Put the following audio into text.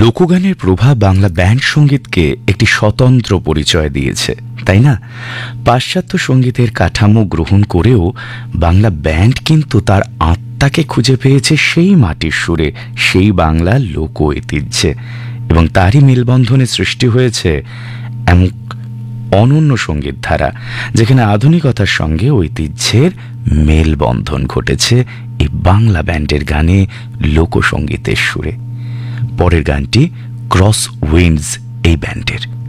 লোকগানের প্রভাব বাংলা ব্যান্ড সঙ্গীতকে একটি স্বতন্ত্র পরিচয় দিয়েছে, তাই না? পাশ্চাত্য সঙ্গীতের কাঠামো গ্রহণ করেও বাংলা ব্যান্ড কিন্তু তার আত্মাকে খুঁজে পেয়েছে সেই মাটির সুরে, সেই বাংলা লোক ঐতিহ্যে, এবং তারই মেলবন্ধনে সৃষ্টি হয়েছে এমন অনন্য সঙ্গীত ধারা যেখানে আধুনিকতার সঙ্গে ঐতিহ্যের মেলবন্ধন ঘটেছে এই বাংলা ব্যান্ডের গানে, লোকসঙ্গীতের সুরে। পরের গানটি ক্রস উইন্ডস এই ব্যান্ডের।